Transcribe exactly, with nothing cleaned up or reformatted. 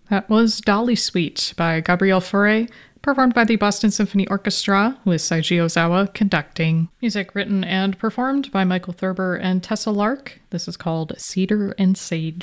That was Dolly Suite by Gabrielle Fauré, performed by the Boston Symphony Orchestra, with Seiji Ozawa conducting. Music written and performed by Michael Thurber and Tessa Lark. This is called Cedar and Sage.